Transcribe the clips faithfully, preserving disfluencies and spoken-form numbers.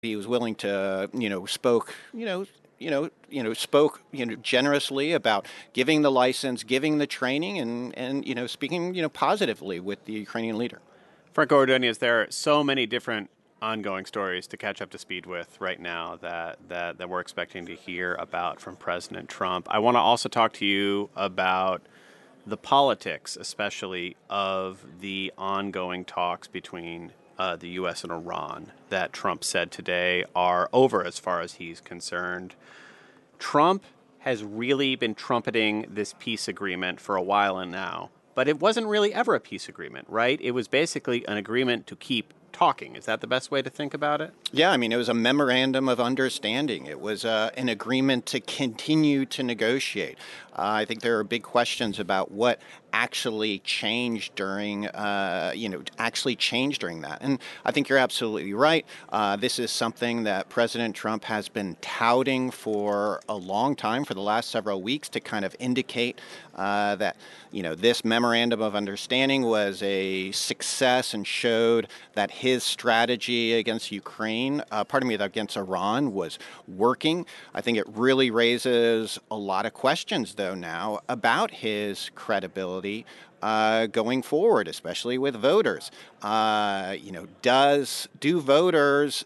He was willing to, you know, spoke, you know, you know, you know, spoke, you know, generously about giving the license, giving the training, and and you know, speaking, you know, positively with the Ukrainian leader. Franco Ordonez, there are so many different ongoing stories to catch up to speed with right now that, that, that we're expecting to hear about from President Trump. I want to also talk to you about the politics, especially of the ongoing talks between uh, the U S and Iran that Trump said today are over as far as he's concerned. Trump has really been trumpeting this peace agreement for a while now, but it wasn't really ever a peace agreement, right? It was basically an agreement to keep talking. Is that the best way to think about it? Yeah, I mean, it was a memorandum of understanding. It was uh, an agreement to continue to negotiate. Uh, I think there are big questions about what actually changed during, uh, you know, actually changed during that. And I think you're absolutely right. Uh, this is something that President Trump has been touting for a long time, for the last several weeks, to kind of indicate uh, that, you know, this memorandum of understanding was a success and showed that his strategy against Ukraine, uh, pardon me, against Iran was working. I think it really raises a lot of questions, though, now about his credibility uh, going forward, especially with voters. Uh, you know, does do voters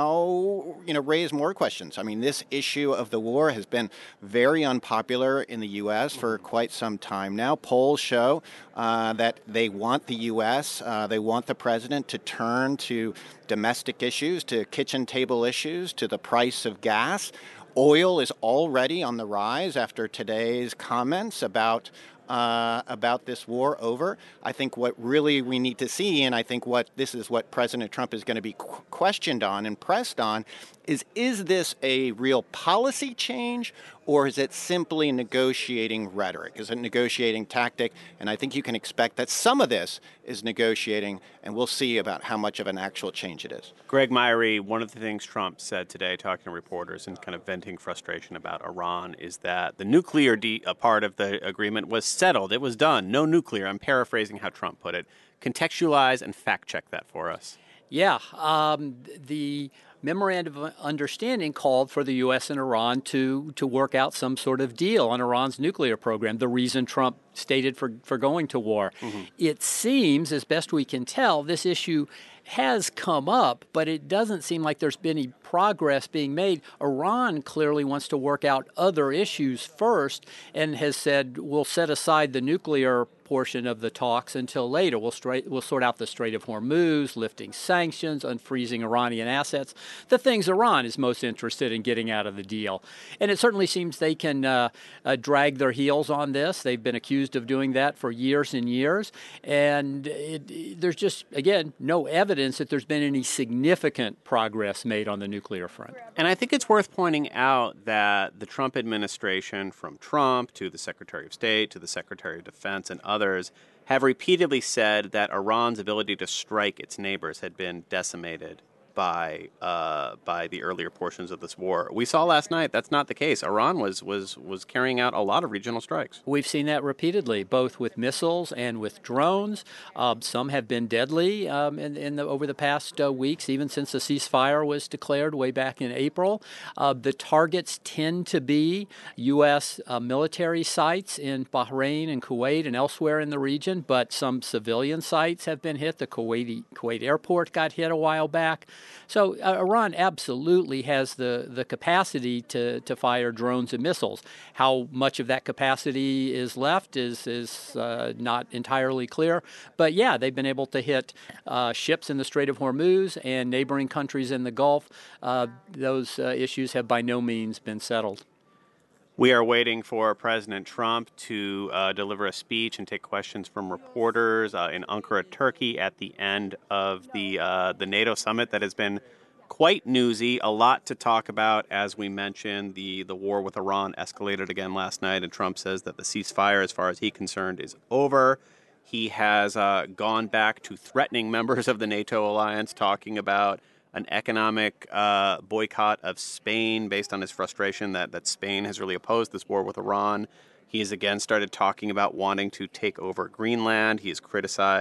now, you know, raise more questions? I mean, this issue of the war has been very unpopular in the U S for quite some time now. Polls show uh, that they want the U S, uh, they want the president to turn to domestic issues, to kitchen table issues, to the price of gas. Oil is already on the rise after today's comments about uh, about this war over. I think what really we need to see, and I think what this is what President Trump is going to be qu- questioned on and pressed on, is is this a real policy change, or is it simply negotiating rhetoric? Is it negotiating tactic? And I think you can expect that some of this is negotiating, and we'll see about how much of an actual change it is. Greg Myrie, one of the things Trump said today, talking to reporters and kind of venting frustration about Iran, is that the nuclear de- a part of the agreement was settled. It was done. No nuclear. I'm paraphrasing how Trump put it. Contextualize and fact check that for us. Yeah, um, the memorandum of understanding called for the U S and Iran to to work out some sort of deal on Iran's nuclear program, the reason Trump stated for, for going to war. Mm-hmm. It seems, as best we can tell, this issue has come up, but it doesn't seem like there's been any progress being made. Iran clearly wants to work out other issues first and has said, we'll set aside the nuclear portion of the talks until later. We'll, straight, we'll sort out the Strait of Hormuz, lifting sanctions, unfreezing Iranian assets, the things Iran is most interested in getting out of the deal. And it certainly seems they can uh, uh, drag their heels on this. They've been accused of doing that for years and years. And it, it, there's just, again, no evidence that there's been any significant progress made on the nuclear front. And I think it's worth pointing out that the Trump administration, from Trump to the Secretary of State to the Secretary of Defense and others, have repeatedly said that Iran's ability to strike its neighbors had been decimated by uh, by the earlier portions of this war. We saw last night that's not the case. Iran was was was carrying out a lot of regional strikes. We've seen that repeatedly, both with missiles and with drones. Uh, some have been deadly um, in, in the, over the past uh, weeks, even since the ceasefire was declared way back in April. Uh, the targets tend to be U S uh, military sites in Bahrain and Kuwait and elsewhere in the region, but some civilian sites have been hit. The Kuwaiti Kuwait airport got hit a while back. So uh, Iran absolutely has the, the capacity to, to fire drones and missiles. How much of that capacity is left is, is uh, not entirely clear. But yeah, they've been able to hit uh, ships in the Strait of Hormuz and neighboring countries in the Gulf. Uh, those uh, issues have by no means been settled. We are waiting for President Trump to uh, deliver a speech and take questions from reporters uh, in Ankara, Turkey, at the end of the uh, the NATO summit that has been quite newsy. A lot to talk about, as we mentioned. The, the war with Iran escalated again last night, and Trump says that the ceasefire, as far as he's concerned, is over. He has uh, gone back to threatening members of the NATO alliance, talking about an economic uh, boycott of Spain based on his frustration that, that Spain has really opposed this war with Iran. He has again started talking about wanting to take over Greenland. He has criticized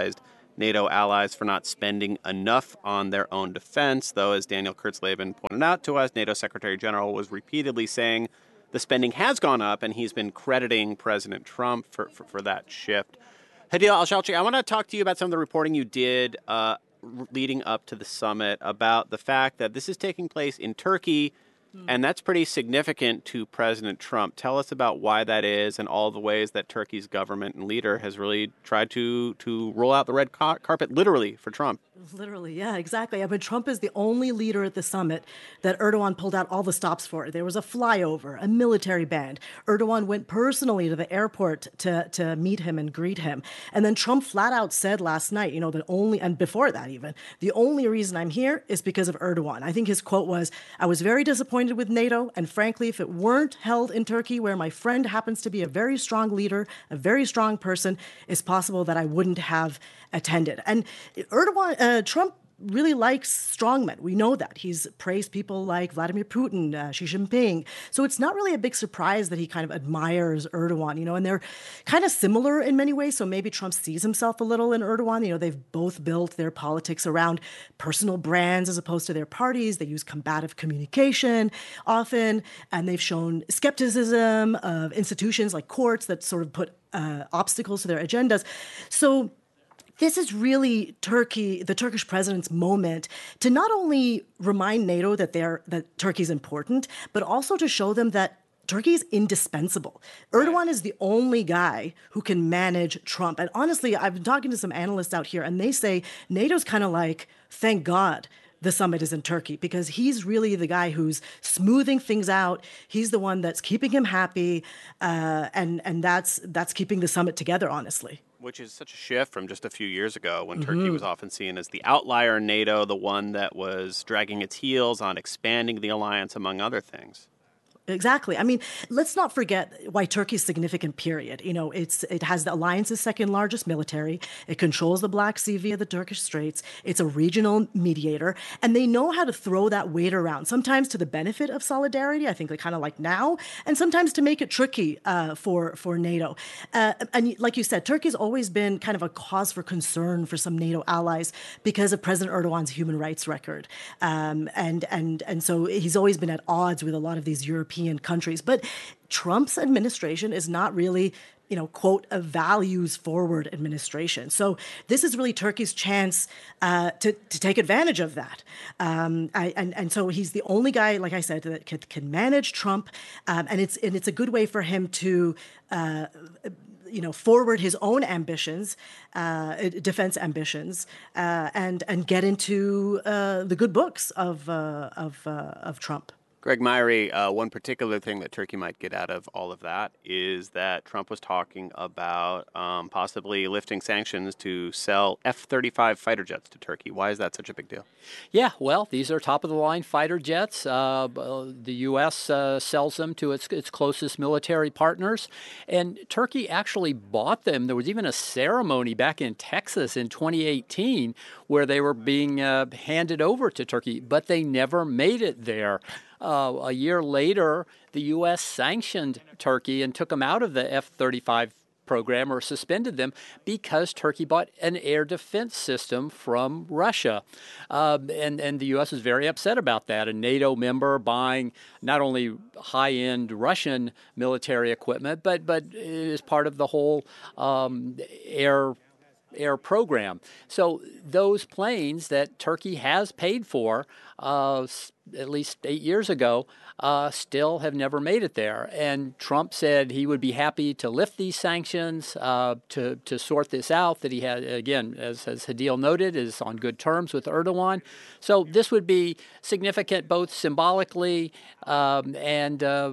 NATO allies for not spending enough on their own defense, though, as Daniel Kurtzleben pointed out to us, NATO Secretary General was repeatedly saying the spending has gone up, and he's been crediting President Trump for, for, for that shift. Hadil Al-Shalchi, I want to talk to you about some of the reporting you did uh, leading up to the summit about the fact that this is taking place in Turkey, and that's pretty significant to President Trump. Tell us about why that is and all the ways that Turkey's government and leader has really tried to, to roll out the red car- carpet, literally, for Trump. Literally, yeah, exactly. I mean, Trump is the only leader at the summit that Erdogan pulled out all the stops for. There was a flyover, a military band. Erdogan went personally to the airport to, to meet him and greet him. And then Trump flat out said last night, you know, the only, and before that even, the only reason I'm here is because of Erdogan. I think his quote was, I was very disappointed with NATO, and frankly, if it weren't held in Turkey, where my friend happens to be a very strong leader, a very strong person, it's possible that I wouldn't have attended. And Erdogan, uh, Trump really likes strongmen. We know that. He's praised people like Vladimir Putin, uh, Xi Jinping. So it's not really a big surprise that he kind of admires Erdogan, you know, and they're kind of similar in many ways. So maybe Trump sees himself a little in Erdogan. You know, they've both built their politics around personal brands as opposed to their parties. They use combative communication often, and they've shown skepticism of institutions like courts that sort of put uh, obstacles to their agendas. So this is really Turkey, the Turkish president's moment to not only remind NATO that they're that Turkey's important, but also to show them that Turkey is indispensable. Erdogan is the only guy who can manage Trump. And honestly, I've been talking to some analysts out here, and they say NATO's kind of like, thank God the summit is in Turkey, because he's really the guy who's smoothing things out. He's the one that's keeping him happy, uh, and and that's that's keeping the summit together, honestly. Which is such a shift from just a few years ago when mm-hmm. Turkey was often seen as the outlier in NATO, the one that was dragging its heels on expanding the alliance, among other things. Exactly. I mean, let's not forget why Turkey's significant, period. You know, it's it has the alliance's second largest military. It controls the Black Sea via the Turkish Straits. It's a regional mediator, and they know how to throw that weight around, sometimes to the benefit of solidarity, I think they kind of like now, and sometimes to make it tricky uh, for, for NATO. Uh, and like you said, Turkey's always been kind of a cause for concern for some NATO allies because of President Erdogan's human rights record. Um, and, and, and so he's always been at odds with a lot of these European countries. But Trump's administration is not really, you know, quote, a values-forward administration. So this is really Turkey's chance uh, to, to take advantage of that. Um, I, and, and so he's the only guy, like I said, that can, can manage Trump. Um, and it's and it's a good way for him to uh, you know, forward his own ambitions, uh, defense ambitions, uh, and and get into uh, the good books of uh, of uh, of Trump. Greg Myrie, uh, one particular thing that Turkey might get out of all of that is that Trump was talking about um, possibly lifting sanctions to sell F thirty-five fighter jets to Turkey. Why is that such a big deal? Yeah, well, these are top-of-the-line fighter jets. Uh, the U S uh, sells them to its its closest military partners, and Turkey actually bought them. There was even a ceremony back in Texas in twenty eighteen where they were being uh, handed over to Turkey, but they never made it there. Uh, a year later, the U S sanctioned Turkey and took them out of the F thirty-five program or suspended them because Turkey bought an air defense system from Russia. Uh, and, and the U S is very upset about that. A NATO member buying not only high-end Russian military equipment, but, but it is part of the whole um, air air program. So those planes that Turkey has paid for uh, at least eight years ago uh, still have never made it there. And Trump said he would be happy to lift these sanctions uh, to, to sort this out, that he had, again, as, as Hadil noted, is on good terms with Erdogan. So this would be significant both symbolically um, and uh,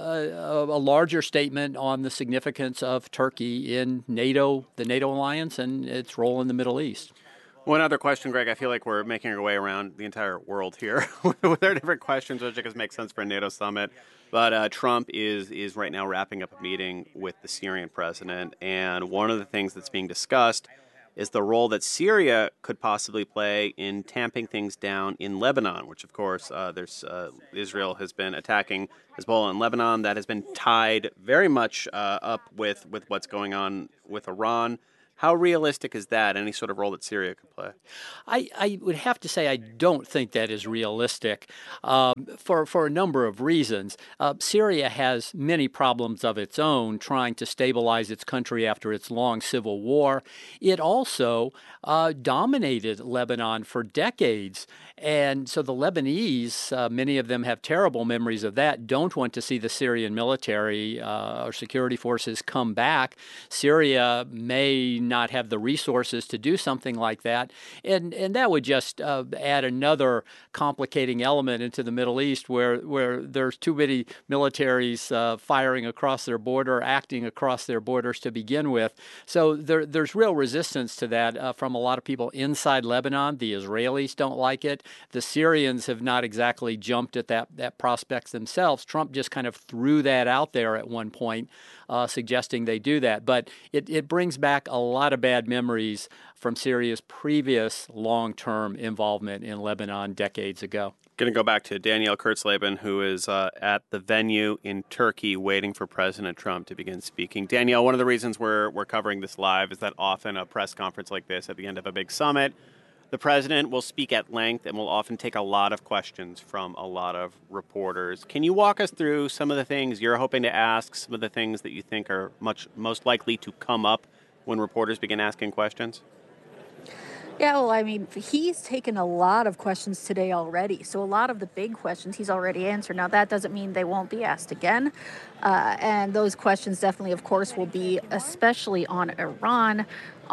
a, a larger statement on the significance of Turkey in NATO, the NATO alliance, and its role in the Middle East. One other question, Greg. I feel like we're making our way around the entire world here with our different questions, which I guess makes sense for a NATO summit. But uh, Trump is is right now wrapping up a meeting with the Syrian president, and one of the things that's being discussed is the role that Syria could possibly play in tamping things down in Lebanon, which, of course, uh, there's uh, Israel has been attacking Hezbollah in Lebanon. That has been tied very much uh, up with, with what's going on with Iran. How realistic is that, any sort of role that Syria could play? I, I would have to say I don't think that is realistic um, for, for a number of reasons. Uh, Syria has many problems of its own trying to stabilize its country after its long civil war. It also uh, dominated Lebanon for decades. And so the Lebanese, uh, many of them have terrible memories of that, don't want to see the Syrian military uh, or security forces come back. Syria may not have the resources to do something like that. And and that would just uh, add another complicating element into the Middle East where, where there's too many militaries uh, firing across their border, acting across their borders to begin with. So there, there's real resistance to that uh, from a lot of people inside Lebanon. The Israelis don't like it. The Syrians have not exactly jumped at that, that prospect themselves. Trump just kind of threw that out there at one point, uh, suggesting they do that. But it, it brings back a lot of bad memories from Syria's previous long-term involvement in Lebanon decades ago. Going to go back to Danielle Kurtzleben, who is uh, at the venue in Turkey waiting for President Trump to begin speaking. Danielle, one of the reasons we're, we're covering this live is that often a press conference like this at the end of a big summit, the president will speak at length and will often take a lot of questions from a lot of reporters. Can you walk us through some of the things you're hoping to ask, some of the things that you think are much most likely to come up when reporters begin asking questions? Yeah, well, I mean, he's taken a lot of questions today already. So a lot of the big questions he's already answered. Now, that doesn't mean they won't be asked again. Uh, and those questions definitely, of course, will be especially on Iran,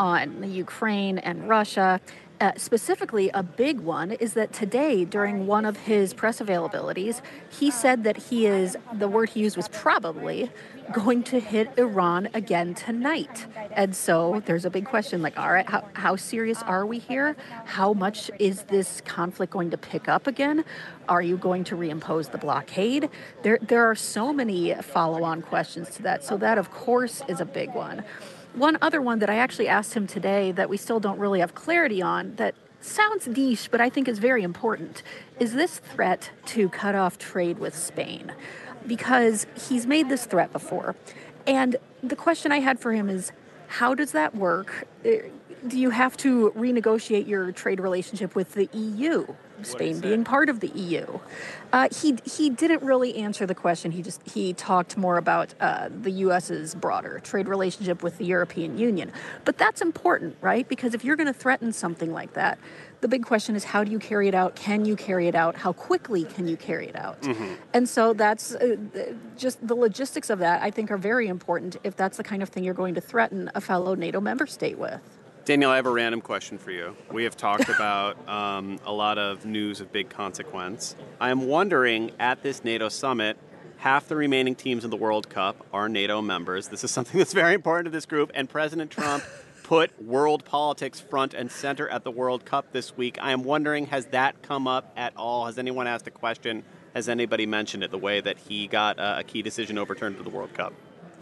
on Ukraine and Russia. Uh, specifically, a big one is that today, during one of his press availabilities, he said that he is, the word he used was probably, going to hit Iran again tonight. And so there's a big question like, all right, how, how serious are we here? How much is this conflict going to pick up again? Are you going to reimpose the blockade? There, there are so many follow-on questions to that. So that, of course, is a big one. One other one that I actually asked him today that we still don't really have clarity on, that sounds niche, but I think is very important, is this threat to cut off trade with Spain. Because he's made this threat before. And the question I had for him is, how does that work? Do you have to renegotiate your trade relationship with the E U? Spain being part of the E U. Uh, he he didn't really answer the question. He just he talked more about uh, the U S's broader trade relationship with the European Union. But that's important, right? Because if you're going to threaten something like that, the big question is, how do you carry it out? Can you carry it out? How quickly can you carry it out? Mm-hmm. And so that's uh, just the logistics of that, I think, are very important if that's the kind of thing you're going to threaten a fellow NATO member state with. Danielle, I have a random question for you. We have talked about um, a lot of news of big consequence. I am wondering, at this NATO summit, half the remaining teams in the World Cup are NATO members. This is something that's very important to this group, and President Trump put world politics front and center at the World Cup this week. I am wondering, has that come up at all? Has anyone asked a question? Has anybody mentioned it, the way that he got uh, a key decision overturned to the World Cup?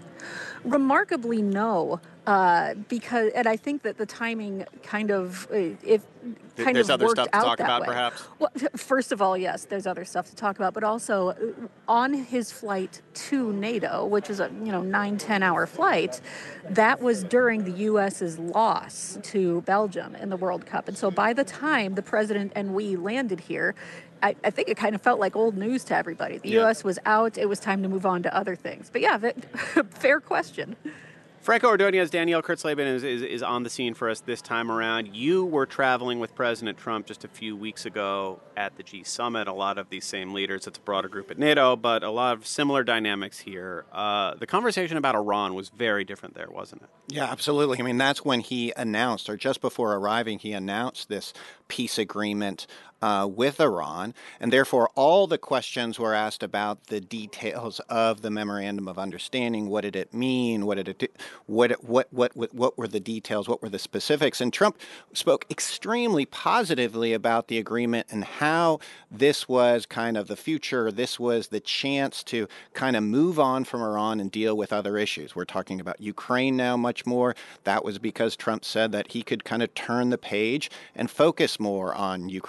Remarkably, no, uh, because, and I think that the timing kind of, uh, if kind there's of other worked stuff to out talk that about, way. perhaps. Well, first of all, yes, there's other stuff to talk about, but also uh, on his flight to NATO, which was a you know nine ten hour flight, that was during the U S's loss to Belgium in the World Cup, and so by the time the president and we landed here, I, I think it kind of felt like old news to everybody. The yeah. U S was out. It was time to move on to other things. But yeah, fair question. Franco Ordonez, Danielle Kurtzleben is, is, is on the scene for us this time around. You were traveling with President Trump just a few weeks ago at the G Summit. A lot of these same leaders. It's a broader group at NATO, but a lot of similar dynamics here. Uh, the conversation about Iran was very different there, wasn't it? Yeah, absolutely. I mean, that's when he announced, or just before arriving, he announced this peace agreement uh, with Iran, and therefore all the questions were asked about the details of the memorandum of understanding. What did it mean? What did it do? What what what what what were the details? What were the specifics? And Trump spoke extremely positively about the agreement and how this was kind of the future. This was the chance to kind of move on from Iran and deal with other issues. We're talking about Ukraine now much more. That was because Trump said that he could kind of turn the page and focus more on Ukraine. He could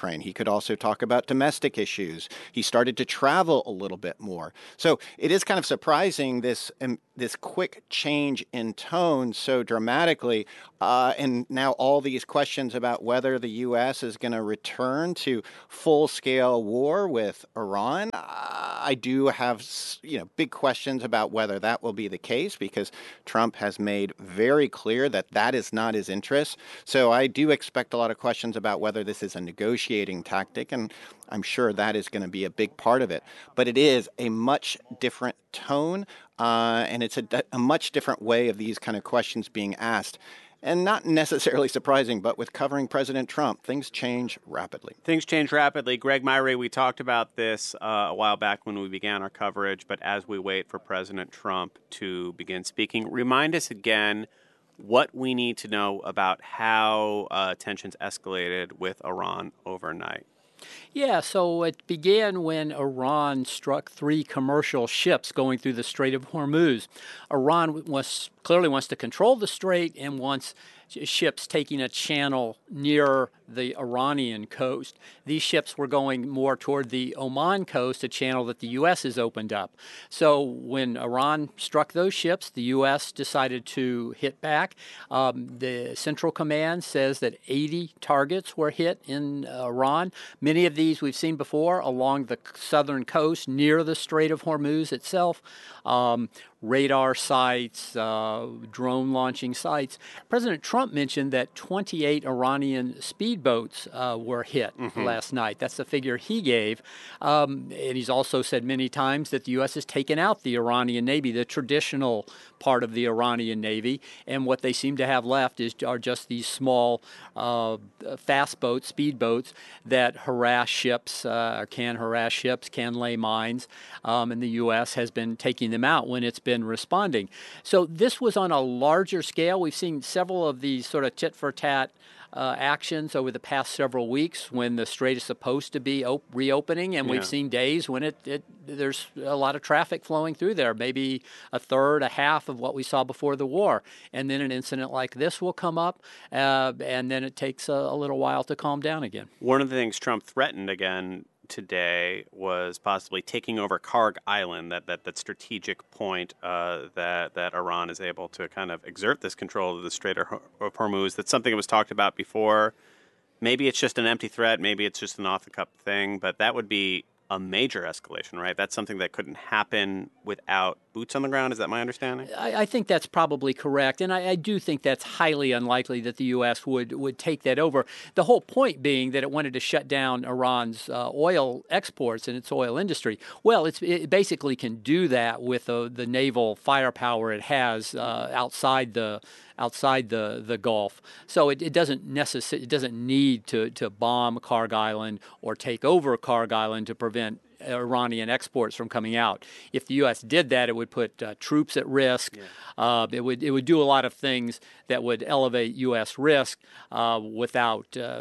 could also talk about domestic issues. He started to travel a little bit more. So it is kind of surprising, this um, this quick change in tone so dramatically. Uh, and now all these questions about whether the U S is going to return to full-scale war with Iran. Uh, I do have, you know, big questions about whether that will be the case, because Trump has made very clear that that is not his interest. So I do expect a lot of questions about whether this is a negotiating tactic, and I'm sure that is going to be a big part of it. But it is a much different tone, uh, and it's a, a much different way of these kind of questions being asked. And not necessarily surprising, but with covering President Trump, things change rapidly. Things change rapidly. Greg Myre, we talked about this uh, a while back when we began our coverage, but as we wait for President Trump to begin speaking, remind us again what we need to know about how uh, tensions escalated with Iran overnight. Yeah, so it began when Iran struck three commercial ships going through the Strait of Hormuz. Iran was clearly wants to control the strait and wants ships taking a channel near the Iranian coast. These ships were going more toward the Oman coast, a channel that the U S has opened up. So when Iran struck those ships, the U S decided to hit back. Um, the Central Command says that eighty targets were hit in Iran. Many of these we've seen before along the southern coast near the Strait of Hormuz itself. Um, radar sites, uh, drone launching sites. President Trump mentioned that twenty-eight Iranian speedboats uh, were hit mm-hmm. last night. That's the figure he gave. Um, and he's also said many times that the U S has taken out the Iranian Navy, the traditional part of the Iranian Navy, and what they seem to have left is are just these small uh, fast boats, speedboats, that harass ships, uh, can harass ships, can lay mines, um, and the U S has been taking them out when it's been responding. So this was on a larger scale. We've seen several of these sort of tit-for-tat Uh, actions over the past several weeks when the strait is supposed to be op- reopening, and yeah. we've seen days when it, it there's a lot of traffic flowing through there, maybe a third, a half of what we saw before the war. And then an incident like this will come up, uh, and then it takes a, a little while to calm down again. One of the things Trump threatened again today was possibly taking over Karg Island, that that, that strategic point uh, that that Iran is able to kind of exert this control of the Strait of Hormuz. That's something that was talked about before. Maybe it's just an empty threat. Maybe it's just an off-the-cuff thing. But that would be a major escalation, right? That's something that couldn't happen without boots on the ground. Is that my understanding? I, I think that's probably correct. And I, I do think that's highly unlikely that the U S would, would take that over. The whole point being that it wanted to shut down Iran's uh, oil exports and its oil industry. Well, it's, it basically can do that with the, the naval firepower it has uh, outside the outside the, the Gulf. So it, it doesn't necessarily it doesn't need to, to bomb Karg Island or take over Karg Island to prevent Iranian exports from coming out. If the U S did that, it would put uh, troops at risk. Yeah. Uh, it would it would do a lot of things that would elevate U S risk uh, without uh,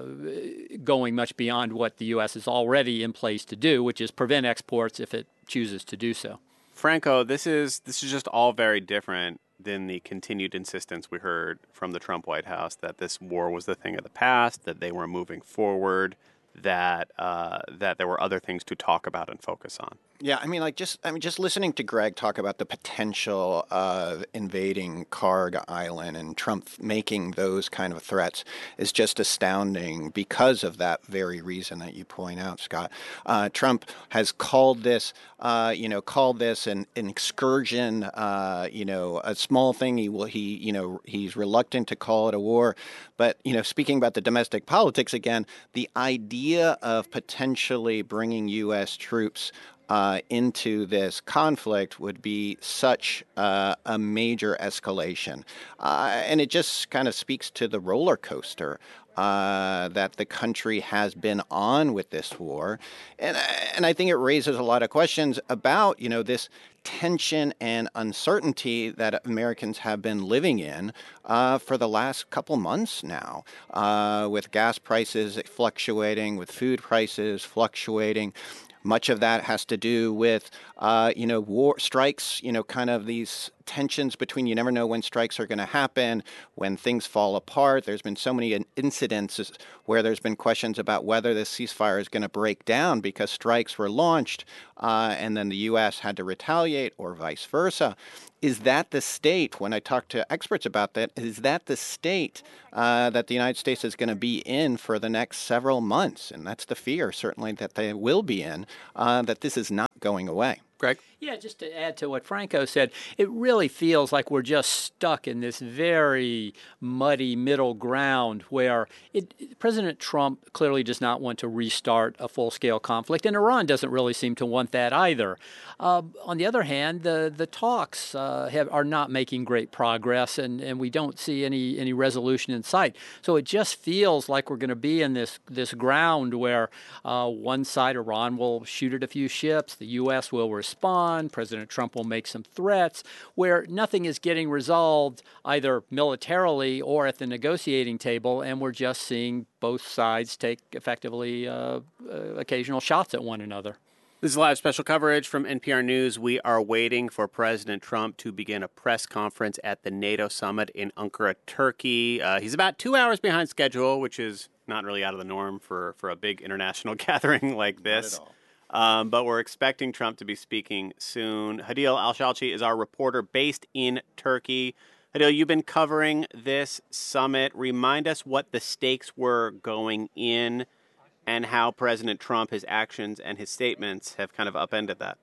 going much beyond what the U S is already in place to do, which is prevent exports if it chooses to do so. Franco, this is this is just all very different than the continued insistence we heard from the Trump White House that this war was the thing of the past, that they were moving forward, that uh, that there were other things to talk about and focus on. Yeah, I mean, like just I mean, just listening to Greg talk about the potential of invading Karg Island and Trump making those kind of threats is just astounding because of that very reason that you point out, Scott. Uh, Trump has called this, uh, you know, called this an, an excursion, uh, you know, a small thing. He will, he, you know, he's reluctant to call it a war. But, you know, speaking about the domestic politics again, the idea of potentially bringing U S troops Uh, into this conflict would be such uh, a major escalation. Uh, and it just kind of speaks to the roller coaster uh, that the country has been on with this war. And, and I think it raises a lot of questions about, you know, this tension and uncertainty that Americans have been living in uh, for the last couple months now, uh, with gas prices fluctuating, with food prices fluctuating. Much of that has to do with, uh, you know, war strikes, you know, kind of these tensions between, you never know when strikes are going to happen, when things fall apart. There's been so many incidences where there's been questions about whether this ceasefire is going to break down because strikes were launched uh, and then the U S had to retaliate or vice versa. Is that the state, when I talk to experts about that, is that the state uh, that the United States is going to be in for the next several months? And that's the fear, certainly, that they will be in, uh, that this is not going away. Greg? Yeah, just to add to what Franco said, it really feels like we're just stuck in this very muddy middle ground where it, President Trump clearly does not want to restart a full-scale conflict, and Iran doesn't really seem to want that either. Uh, on the other hand, the the talks uh, have, are not making great progress, and, and we don't see any, any resolution in sight. So it just feels like we're going to be in this, this ground where uh, one side, Iran, will shoot at a few ships, the U S will respond, President Trump will make some threats, where nothing is getting resolved either militarily or at the negotiating table, and we're just seeing both sides take effectively uh, uh, occasional shots at one another. This is live special coverage from N P R News. We are waiting for President Trump to begin a press conference at the NATO summit in Ankara, Turkey. Uh, he's about two hours behind schedule, which is not really out of the norm for, for a big international gathering like this. Not at all. Um, but we're expecting Trump to be speaking soon. Hadil Al-Shalchi is our reporter based in Turkey. Hadil, you've been covering this summit. Remind us what the stakes were going in and how President Trump, his actions and his statements have kind of upended that.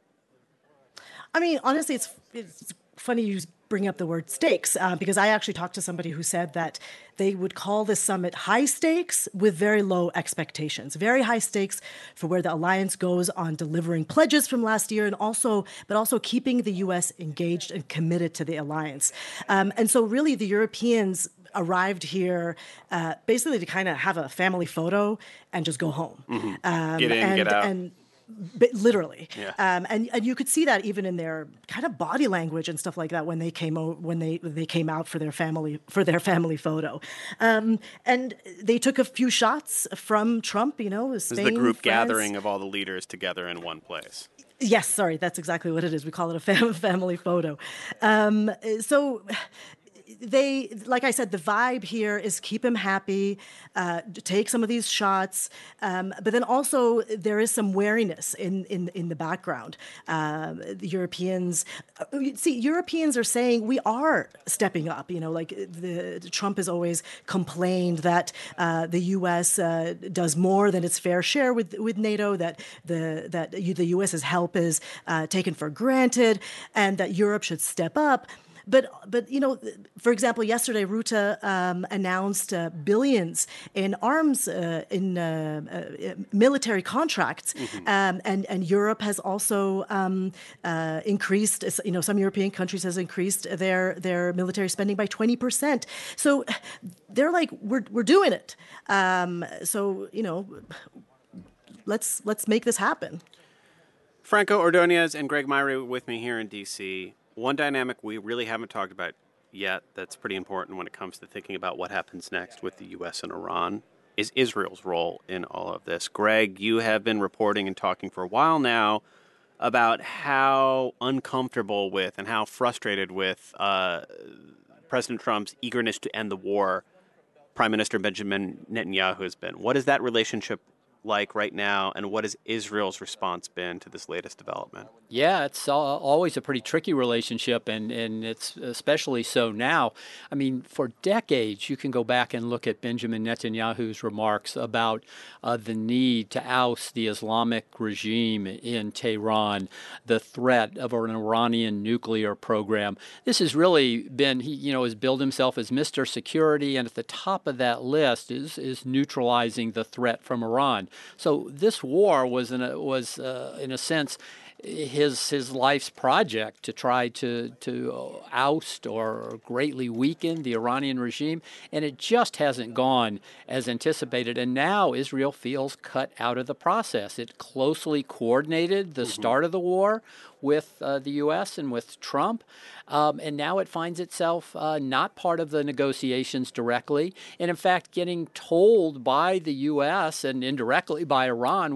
I mean, honestly, it's, it's funny you bring up the word stakes uh, because I actually talked to somebody who said that they would call this summit high stakes with very low expectations. Very high stakes for where the alliance goes on delivering pledges from last year and also, but also keeping the U S engaged and committed to the alliance. Um, and so really the Europeans arrived here uh, basically to kind of have a family photo and just go home. Mm-hmm. Um, get in, and, get out. And, But literally, yeah. um, and and you could see that even in their kind of body language and stuff like that when they came o- when they they came out for their family for their family photo, um, and they took a few shots from Trump. You know, This is Spain, the group France. gathering of all the leaders together in one place. Yes, sorry, that's exactly what it is. We call it a fam- family photo. Um, so. They, like I said, the vibe here is keep him happy, uh, take some of these shots, um, but then also there is some wariness in in, in the background. Uh, the Europeans, uh, see, Europeans are saying we are stepping up. You know, like the, the Trump has always complained that uh, the U S uh, does more than its fair share with with NATO. That the that the US's help is uh, taken for granted, and that Europe should step up. But, but you know, for example, yesterday, Rutte um, announced uh, billions in arms, uh, in uh, uh, military contracts. Mm-hmm. Um, and, and Europe has also um, uh, increased, you know, some European countries has increased their, their military spending by twenty percent. So they're like, we're, we're doing it. Um, so, you know, let's, let's make this happen. Franco Ordonez and Greg Myrie with me here in D C One dynamic we really haven't talked about yet that's pretty important when it comes to thinking about what happens next with the U S and Iran is Israel's role in all of this. Greg, you have been reporting and talking for a while now about how uncomfortable with and how frustrated with uh, President Trump's eagerness to end the war Prime Minister Benjamin Netanyahu has been. What is that relationship like right now, and what has Israel's response been to this latest development? Yeah, it's always a pretty tricky relationship, and, and it's especially so now. I mean, for decades, you can go back and look at Benjamin Netanyahu's remarks about uh, the need to oust the Islamic regime in Tehran, the threat of an Iranian nuclear program. This has really been, he you know, has billed himself as Mister Security, and at the top of that list is is neutralizing the threat from Iran. So this war was, in a, was uh, in a sense, his his life's project to try to to oust or greatly weaken the Iranian regime, and it just hasn't gone as anticipated. And now Israel feels cut out of the process. It closely coordinated the mm-hmm. start of the war with uh, the U S and with Trump, um, and now it finds itself uh, not part of the negotiations directly, and in fact getting told by the U S and indirectly by Iran what it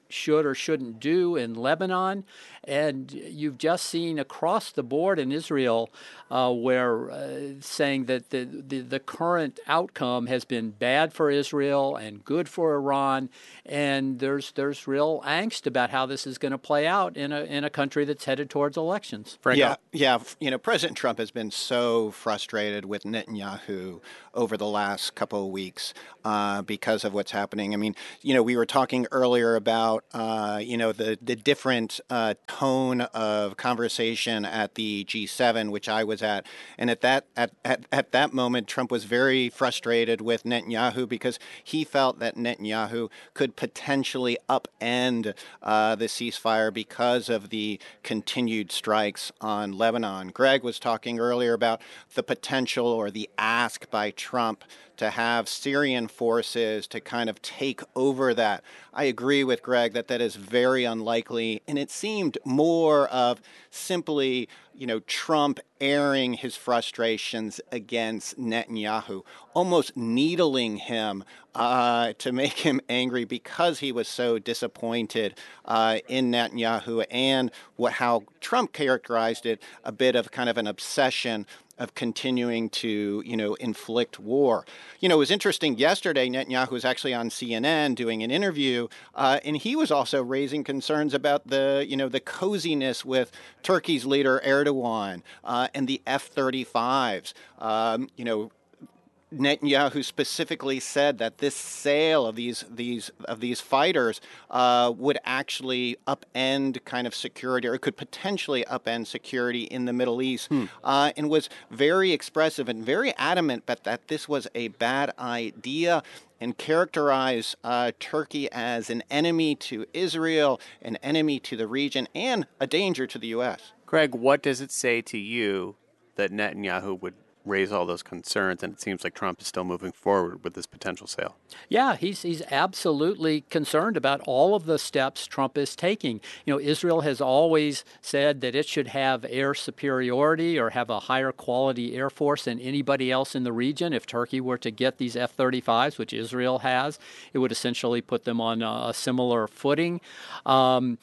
should or shouldn't do in Lebanon. And you've just seen across the board in Israel uh, where uh, saying that the, the, the current outcome has been bad for Israel and good for Iran. And there's there's real angst about how this is going to play out in a in a country that's headed towards elections. Franco? Yeah, yeah. You know, President Trump has been so frustrated with Netanyahu over the last couple of weeks uh, because of what's happening. I mean, you know, we were talking earlier about, uh, you know, the, the different uh, tone of conversation at the G seven, which I was at. And at that at, at, at that moment, Trump was very frustrated with Netanyahu because he felt that Netanyahu could potentially upend uh, the ceasefire because of the continued strikes on Lebanon. Greg was talking earlier about the potential or the ask by Trump to have Syrian forces to kind of take over that. I agree with Greg that that is very unlikely, and it seemed more of simply, you know, Trump airing his frustrations against Netanyahu, almost needling him uh, to make him angry because he was so disappointed uh, in Netanyahu and what how Trump characterized it, a bit of kind of an obsession of continuing to, you know, inflict war. You know, it was interesting. Yesterday, Netanyahu was actually on C N N doing an interview, uh, and he was also raising concerns about the, you know, the coziness with Turkey's leader Erdogan uh, and the F thirty-fives. Um, you know, Netanyahu specifically said that this sale of these these of these fighters uh, would actually upend kind of security, or it could potentially upend security in the Middle East, hmm. uh, and was very expressive and very adamant but that this was a bad idea, and characterize uh, Turkey as an enemy to Israel, an enemy to the region, and a danger to the U S. Greg, what does it say to you that Netanyahu would raise all those concerns, and it seems like Trump is still moving forward with this potential sale? Yeah, he's he's absolutely concerned about all of the steps Trump is taking. You know, Israel has always said that it should have air superiority or have a higher quality air force than anybody else in the region. If Turkey were to get these F thirty-fives, which Israel has, it would essentially put them on a, a similar footing. Um,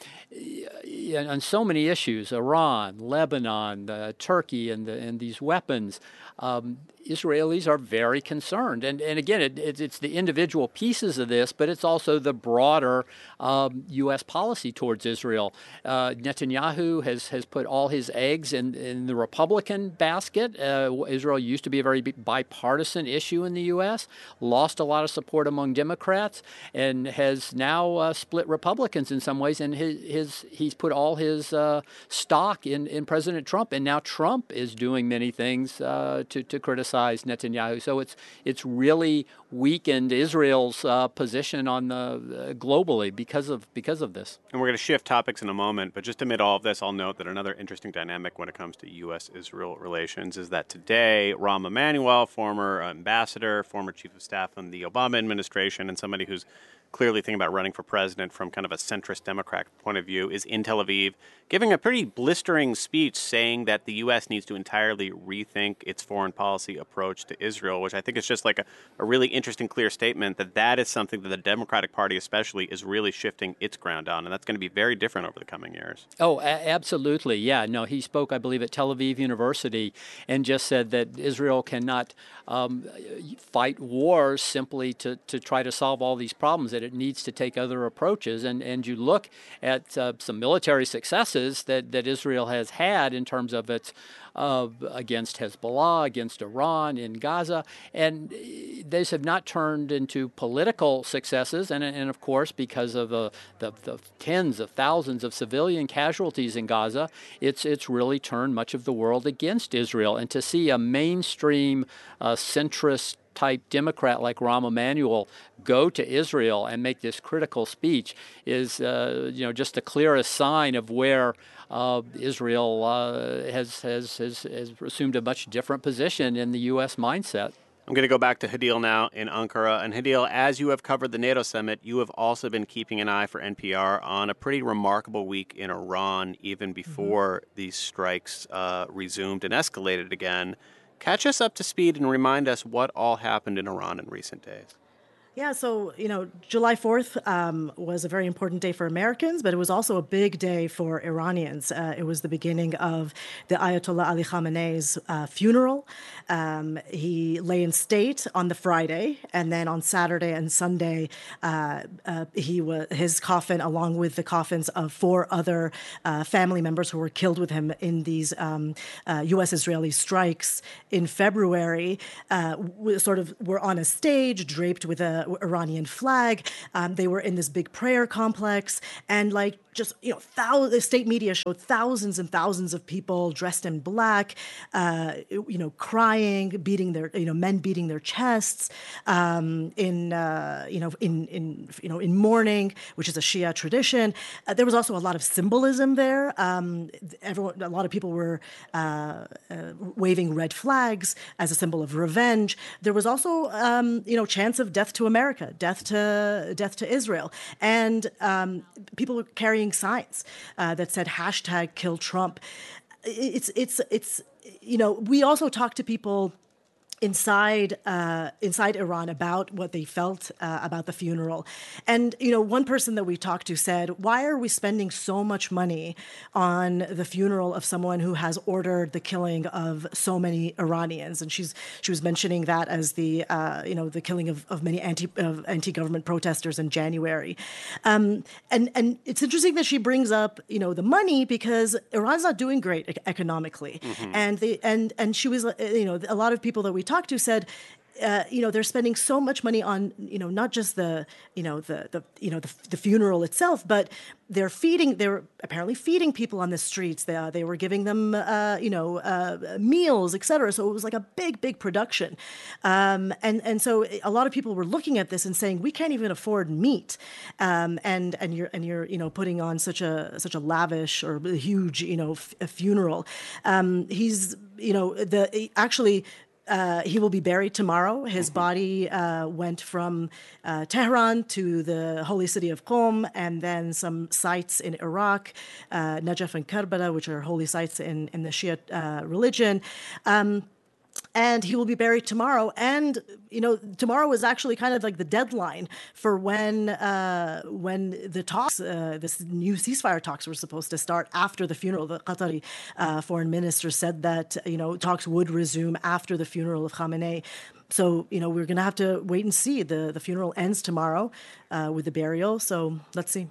on so many issues, Iran, Lebanon, uh, Turkey, and, the, and these weapons, Um, Israelis are very concerned. And, and again, it, it, it's the individual pieces of this, but it's also the broader um, U S policy towards Israel. Uh, Netanyahu has, has put all his eggs in, in the Republican basket. Uh, Israel used to be a very bipartisan issue in the U S, lost a lot of support among Democrats, and has now uh, split Republicans in some ways. And his, his he's put all his uh, stock in, in President Trump. And now Trump is doing many things uh, to, to criticize Netanyahu. So it's it's really weakened Israel's uh, position on the uh, globally because of because of this. And we're going to shift topics in a moment, but just amid all of this, I'll note that another interesting dynamic when it comes to U S Israel relations is that today, Rahm Emanuel, former ambassador, former chief of staff in the Obama administration, and somebody who's clearly thinking about running for president from kind of a centrist Democrat point of view, is in Tel Aviv, giving a pretty blistering speech saying that the U S needs to entirely rethink its foreign policy approach to Israel, which I think is just like a, a really interesting, clear statement that that is something that the Democratic Party especially is really shifting its ground on, and that's going to be very different over the coming years. Oh, a- absolutely. Yeah, no, he spoke, I believe, at Tel Aviv University and just said that Israel cannot um, fight wars simply to, to try to solve all these problems, that it needs to take other approaches. And, and you look at uh, some military successes that, that Israel has had in terms of its uh, against Hezbollah, against Iran in Gaza, and these have not turned into political successes. And, and of course, because of the, the, the tens of thousands of civilian casualties in Gaza, it's it's really turned much of the world against Israel. And to see a mainstream uh, centrist type Democrat like Rahm Emanuel go to Israel and make this critical speech is, uh, you know, just the clearest sign of where uh, Israel uh, has, has has has assumed a much different position in the U S mindset. I'm going to go back to Hadil now in Ankara. And Hadil, as you have covered the NATO summit, you have also been keeping an eye for N P R on a pretty remarkable week in Iran, even before mm-hmm. these strikes uh, resumed and escalated again. Catch us up to speed and remind us what all happened in Iran in recent days. Yeah, so, you know, July fourth um, was a very important day for Americans, but it was also a big day for Iranians. Uh, it was the beginning of the Ayatollah Ali Khamenei's uh, funeral. Um, he lay in state on the Friday, and then on Saturday and Sunday, uh, uh, he was his coffin, along with the coffins of four other uh, family members who were killed with him in these um, uh, U S-Israeli strikes in February, uh, w- sort of were on a stage draped with a Iranian flag. Um, they were in this big prayer complex, and like just you know, thou- the state media showed thousands and thousands of people dressed in black, uh, you know, crying, beating their, you know, men beating their chests, um, in uh, you know, in in you know, in mourning, which is a Shia tradition. Uh, there was also a lot of symbolism there. Um, everyone, a lot of people were uh, uh, waving red flags as a symbol of revenge. There was also, um, you know, chants of death to America, death to death to Israel, and um, people were carrying signs uh, that said hashtag kill Trump. It's it's it's you know, we also talked to people inside uh, inside Iran about what they felt uh, about the funeral. And, you know, one person that we talked to said, why are we spending so much money on the funeral of someone who has ordered the killing of so many Iranians? And she's she was mentioning that as the, uh, you know, the killing of, of many anti, of anti-government protesters in January. Um, and, and it's interesting that she brings up, you know, the money, because Iran's not doing great e- economically. Mm-hmm. And, they, and, and she was, uh, you know, a lot of people that we talked to said, uh, you know, they're spending so much money on, you know, not just the, you know, the, the you know, the, the funeral itself, but they're feeding, they're apparently feeding people on the streets. They, uh, they were giving them, uh, you know, uh, meals, et cetera. So it was like a big, big production. Um, and, and so a lot of people were looking at this and saying, we can't even afford meat. Um, and, and you're, and you're, you know, putting on such a, such a lavish or huge, you know, f- a funeral. Um, he's, you know, the, actually, Uh, he will be buried tomorrow. His mm-hmm. body uh, went from uh, Tehran to the holy city of Qom, and then some sites in Iraq, uh, Najaf and Karbala, which are holy sites in, in the Shia uh, religion. Um, And he will be buried tomorrow. And, you know, tomorrow is actually kind of like the deadline for when uh, when the talks, uh, this new ceasefire talks were supposed to start after the funeral. The Qatari uh, foreign minister said that, you know, talks would resume after the funeral of Khamenei. So, you know, we're going to have to wait and see. The, the funeral ends tomorrow uh, with the burial. So let's see.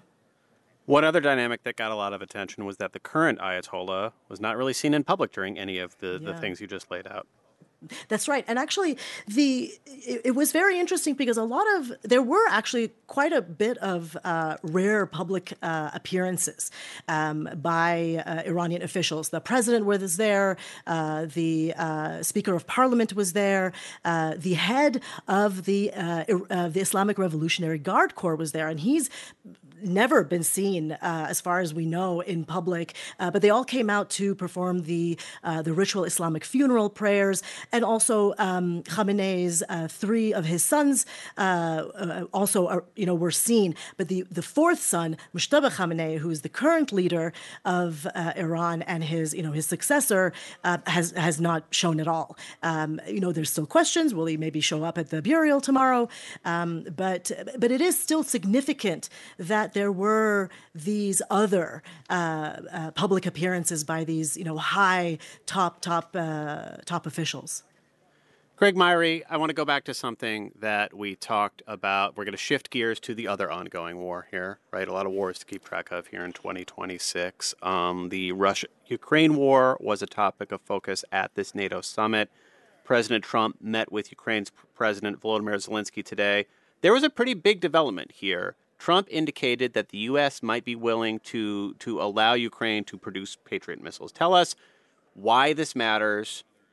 One other dynamic that got a lot of attention was that the current Ayatollah was not really seen in public during any of the, yeah. the things you just laid out. That's right. And actually, the it, it was very interesting because a lot of, there were actually quite a bit of uh, rare public uh, appearances um, by uh, Iranian officials. The president was there, uh, the uh, Speaker of Parliament was there, uh, the head of the, uh, uh, the Islamic Revolutionary Guard Corps was there, and he's never been seen, uh, as far as we know, in public. Uh, but they all came out to perform the uh, the ritual Islamic funeral prayers, and also um, Khamenei's uh, three of his sons uh, uh, also are, you know, were seen. But the the fourth son, Mujtaba Khamenei, who is the current leader of uh, Iran and his you know his successor, uh, has has not shown at all. Um, you know, there's still questions. Will he maybe show up at the burial tomorrow? Um, but but it is still significant that there were these other uh, uh, public appearances by these, you know, high top top uh, top officials. Greg Myrie, I want to go back to something that we talked about. We're going to shift gears to the other ongoing war here, right? A lot of wars to keep track of here in twenty twenty-six. Um, the Russia-Ukraine war was a topic of focus at this NATO summit. President Trump met with Ukraine's President Volodymyr Zelensky today. There was a pretty big development here. Trump indicated that the U S might be willing to, to allow Ukraine to produce Patriot missiles. Tell us why this matters,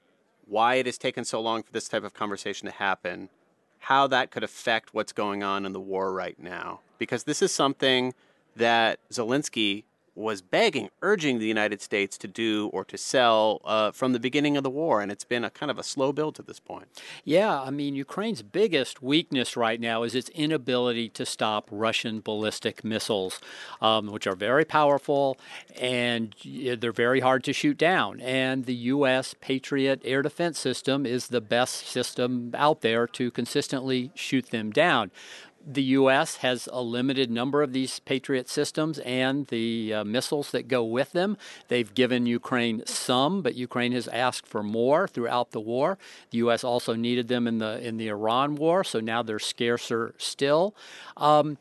why it has taken so long for this type of conversation to happen, how that could affect what's going on in the war right now. Because this is something that Zelensky was begging, urging the United States to do or to sell uh, from the beginning of the war, and it's been a kind of a slow build to this point. Yeah, I mean, Ukraine's biggest weakness right now is its inability to stop Russian ballistic missiles, um, which are very powerful and they're very hard to shoot down. And the U S Patriot air defense system is the best system out there to consistently shoot them down. The U S has a limited number of these Patriot systems and the uh, missiles that go with them. They've given Ukraine some, but Ukraine has asked for more throughout the war. The U S also needed them in the in the Iran war, so now they're scarcer still. Um,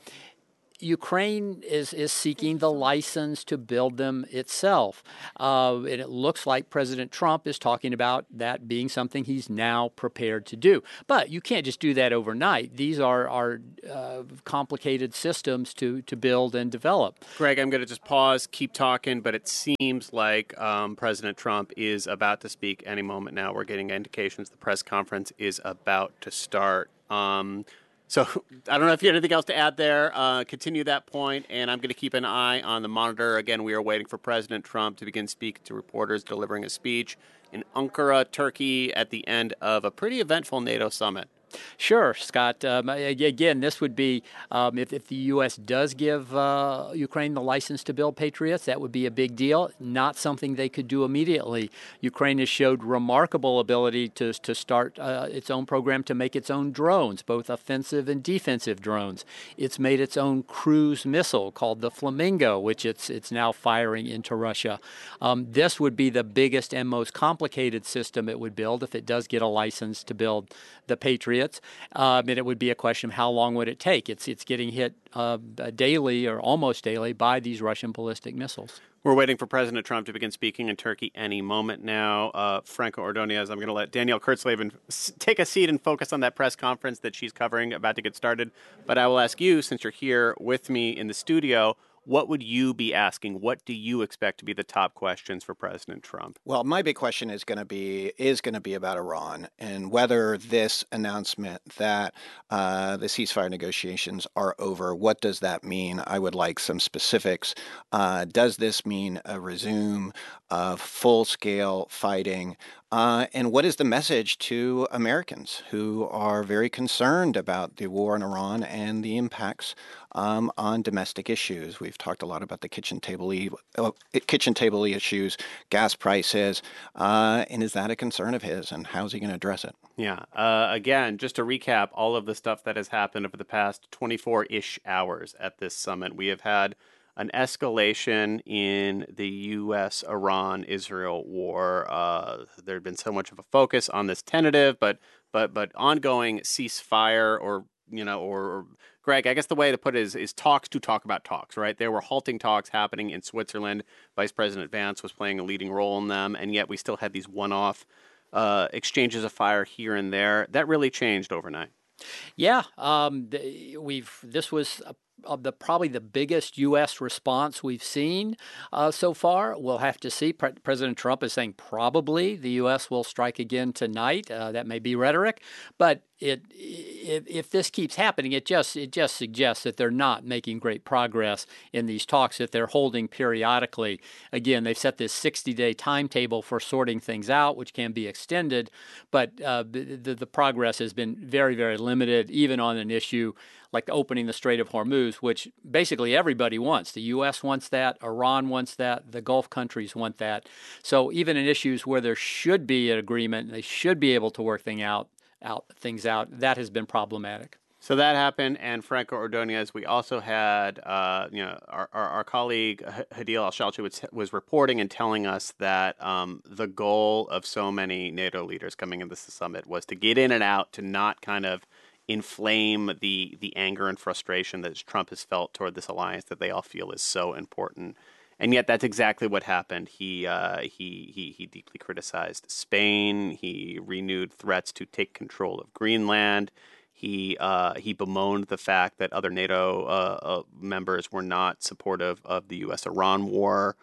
Ukraine is, is seeking the license to build them itself. Uh, and it looks like President Trump is talking about that being something he's now prepared to do. But you can't just do that overnight. These are, are uh, complicated systems to, to build and develop. Greg, I'm going to just pause, keep talking, but it seems like um, President Trump is about to speak any moment now. We're getting indications the press conference is about to start. Um, So I don't know if you have anything else to add there. Uh, continue that point, and I'm going to keep an eye on the monitor. Again, we are waiting for President Trump to begin speaking to reporters, delivering a speech in Ankara, Turkey, at the end of a pretty eventful NATO summit. Sure, Scott. Um, again, this would be, um, if, if the U S does give uh, Ukraine the license to build Patriots, that would be a big deal. Not something they could do immediately. Ukraine has showed remarkable ability to, to start uh, its own program to make its own drones, both offensive and defensive drones. It's made its own cruise missile called the Flamingo, which it's, it's now firing into Russia. Um, this would be the biggest and most complicated system it would build if it does get a license to build the Patriots. Um, and it would be a question of how long would it take. It's it's getting hit uh, daily or almost daily by these Russian ballistic missiles. We're waiting for President Trump to begin speaking in Turkey any moment now. Uh, Franco Ordonez, I'm going to let Danielle Kurtzleben take a seat and focus on that press conference that she's covering, about to get started. But I will ask you, since you're here with me in the studio, what would you be asking? What do you expect to be the top questions for President Trump? Well, my big question is going to be is going to be about Iran and whether this announcement that uh, the ceasefire negotiations are over, what does that mean? I would like some specifics. Uh, does this mean a resume of full-scale fighting? Uh, and what is the message to Americans who are very concerned about the war in Iran and the impacts um, on domestic issues? We've talked a lot about the kitchen table e- uh, kitchen table issues, gas prices, uh, and is that a concern of his? And how's he going to address it? Yeah. Uh, again, just to recap all of the stuff that has happened over the past twenty-four-ish hours at this summit, we have had an escalation in the U S Iran Israel war. Uh, there had been so much of a focus on this tentative, but but but ongoing ceasefire, or you know, or, or Greg, I guess the way to put it is, is talks to talk about talks, right? There were halting talks happening in Switzerland. Vice President Vance was playing a leading role in them, and yet we still had these one-off uh, exchanges of fire here and there. That really changed overnight. Yeah, um, we've. This was a Of the probably the biggest U S response we've seen uh, so far. We'll have to see. Pre- President Trump is saying probably the U S will strike again tonight. Uh, that may be rhetoric, but it if, if this keeps happening, it just it just suggests that they're not making great progress in these talks that they're holding periodically. Again, they've set this sixty-day timetable for sorting things out, which can be extended, but uh, the, the progress has been very, very limited, even on an issue like opening the Strait of Hormuz, which basically everybody wants. The U S wants that, Iran wants that, the Gulf countries want that. So even in issues where there should be an agreement, they should be able to work thing out, out things out, that has been problematic. So that happened, and Franco Ordonez, we also had, uh, you know, our, our, our colleague Hadil Al-Shalchi was, was reporting and telling us that um, the goal of so many NATO leaders coming into the summit was to get in and out, to not kind of inflame the the anger and frustration that Trump has felt toward this alliance that they all feel is so important. And yet that's exactly what happened. He uh, he he he deeply criticized Spain. He renewed threats to take control of Greenland. He uh, he bemoaned the fact that other NATO uh, uh, members were not supportive of the U S Iran war.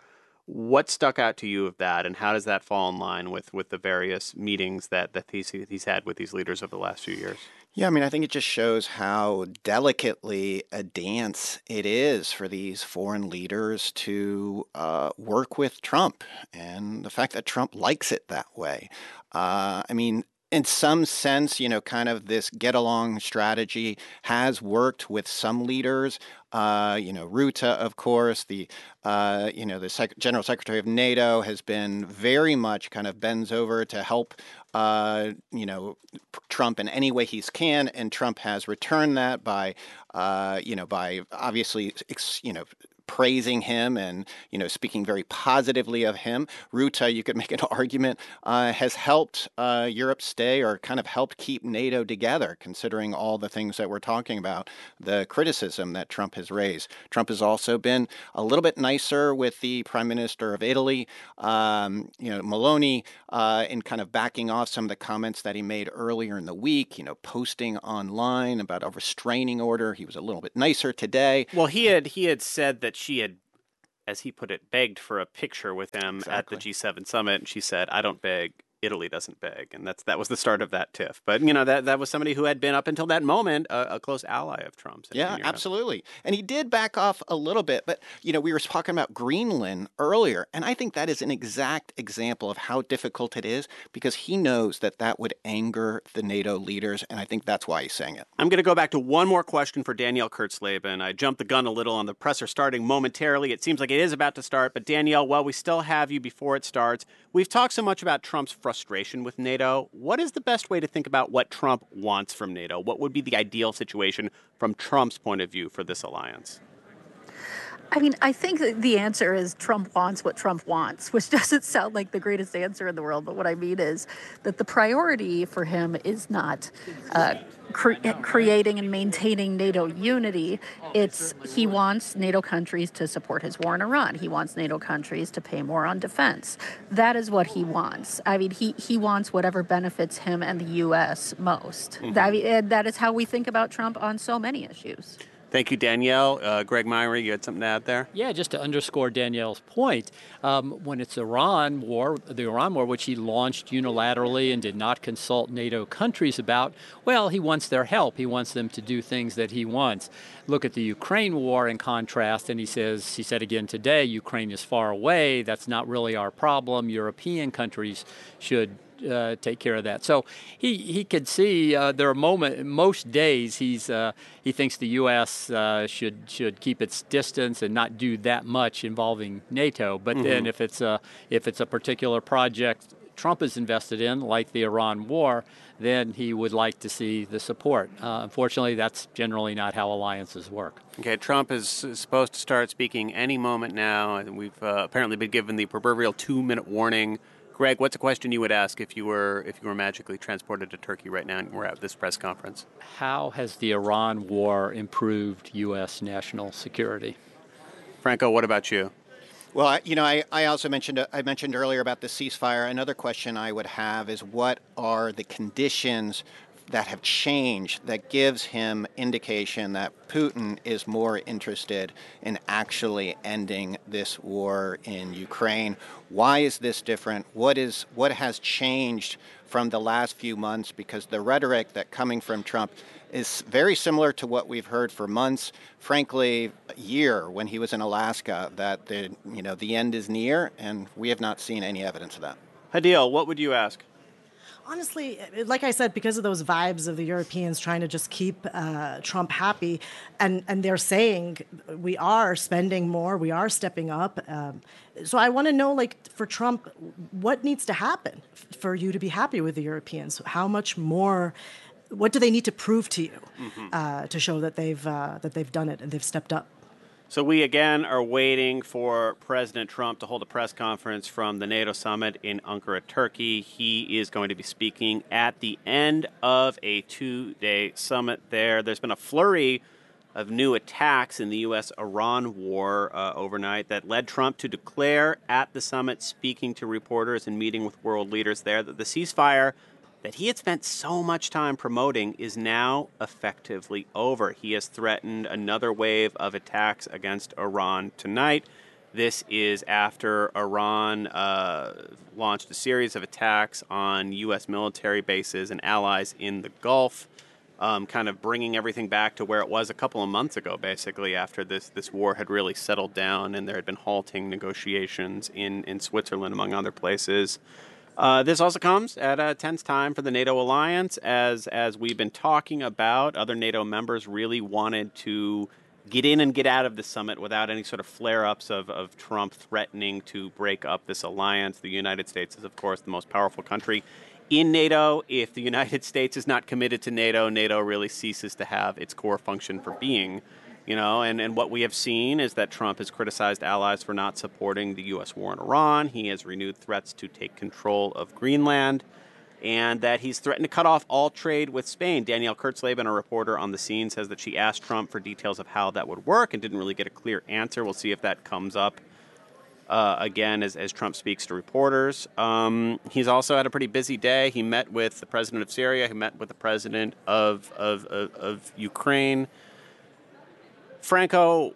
What stuck out to you of that, and how does that fall in line with, with the various meetings that, that he's, he's had with these leaders over the last few years? Yeah, I mean, I think it just shows how delicately a dance it is for these foreign leaders to uh, work with Trump, and the fact that Trump likes it that way. Uh, I mean, in some sense, you know, kind of this get along strategy has worked with some leaders. Uh, you know, Rutte, of course, the uh, you know the Sec- General Secretary of NATO has been very much kind of bends over to help uh, you know Trump in any way he can, and Trump has returned that by uh, you know by obviously ex- you know. praising him and, you know, speaking very positively of him. Rutte, you could make an argument, uh, has helped uh, Europe stay or kind of helped keep NATO together, considering all the things that we're talking about, the criticism that Trump has raised. Trump has also been a little bit nicer with the Prime Minister of Italy, um, you know, Meloni, uh, in kind of backing off some of the comments that he made earlier in the week, you know, posting online about a restraining order. He was a little bit nicer today. Well, he had he had said that she had, as he put it, begged for a picture with him Exactly. at the G seven summit, and she said, "I don't beg. Italy doesn't beg," and that's that was the start of that tiff. But you know that that was somebody who had been up until that moment a, a close ally of Trump's. in- Yeah, in Europe. absolutely. And he did back off a little bit, but you know, we were talking about Greenland earlier, and I think that is an exact example of how difficult it is because he knows that that would anger the NATO leaders, and I think that's why he's saying it. I'm going to go back to one more question for Danielle Kurtzleben. I jumped the gun a little on the presser starting momentarily. It seems like it is about to start, but Danielle, while we still have you before it starts, we've talked so much about Trump's frustration with NATO. What is the best way to think about what Trump wants from NATO? What would be the ideal situation from Trump's point of view for this alliance? I mean, I think that the answer is Trump wants what Trump wants, which doesn't sound like the greatest answer in the world. But what I mean is that the priority for him is not uh, cre- creating and maintaining NATO unity. It's he wants NATO countries to support his war in Iran. He wants NATO countries to pay more on defense. That is what he wants. I mean, he, he wants whatever benefits him and the U S most. Mm-hmm. That, and that is how we think about Trump on so many issues. Thank you, Danielle. Uh, Greg Myrie, you had something to add there? Yeah, just to underscore Danielle's point, um, when it's Iran war, the Iran war, which he launched unilaterally and did not consult NATO countries about, well, he wants their help. He wants them to do things that he wants. Look at the Ukraine war in contrast, and he says, he said again today, Ukraine is far away. That's not really our problem. European countries should Uh, take care of that. So he he could see uh, there are moment most days he's uh, he thinks the U S uh, should should keep its distance and not do that much involving NATO. But mm-hmm. then if it's a if it's a particular project Trump is invested in, like the Iran war, then he would like to see the support. Uh, unfortunately, that's generally not how alliances work. Okay, Trump is supposed to start speaking any moment now, and we've uh, apparently been given the proverbial two-minute warning. Greg, what's a question you would ask if you were if you were magically transported to Turkey right now and we're at this press conference? How has the Iran war improved U S national security? Franco, what about you? Well, I, you know, I, I also mentioned I mentioned earlier about the ceasefire. Another question I would have is what are the conditions that have changed that gives him indication that Putin is more interested in actually ending this war in Ukraine? Why is this different? What is what has changed from the last few months? Because the rhetoric that coming from Trump is very similar to what we've heard for months, frankly, a year when he was in Alaska, that the you know the end is near, and we have not seen any evidence of that. Hadil, what would you ask? Honestly, like I said, because of those vibes of the Europeans trying to just keep uh, Trump happy, and, and they're saying we are spending more, we are stepping up. Um, so I want to know, like, for Trump, what needs to happen f- for you to be happy with the Europeans? How much more? What do they need to prove to you mm-hmm. uh, to show that they've uh, that they've done it and they've stepped up? So we, again, are waiting for President Trump to hold a press conference from the NATO summit in Ankara, Turkey. He is going to be speaking at the end of a two-day summit there. There's been a flurry of new attacks in the U S Iran war uh, overnight that led Trump to declare at the summit, speaking to reporters and meeting with world leaders there, that the ceasefire that he had spent so much time promoting is now effectively over. He has threatened another wave of attacks against Iran tonight. This is after Iran uh, launched a series of attacks on U S military bases and allies in the Gulf, um, kind of bringing everything back to where it was a couple of months ago, basically, after this, this war had really settled down and there had been halting negotiations in, in Switzerland, among other places. Uh, this also comes at a tense time for the NATO alliance, as as we've been talking about. Other NATO members really wanted to get in and get out of the summit without any sort of flare-ups of, of Trump threatening to break up this alliance. The United States is, of course, the most powerful country in NATO. If the United States is not committed to NATO, NATO really ceases to have its core function for being. You know, and, and what we have seen is that Trump has criticized allies for not supporting the U S war in Iran. He has renewed threats to take control of Greenland, and that he's threatened to cut off all trade with Spain. Danielle Kurtzleben, a reporter on the scene, says that she asked Trump for details of how that would work and didn't really get a clear answer. We'll see if that comes up uh, again as, as Trump speaks to reporters. Um, he's also had a pretty busy day. He met with the president of Syria. He met with the president of, of, of, of Ukraine. Franco,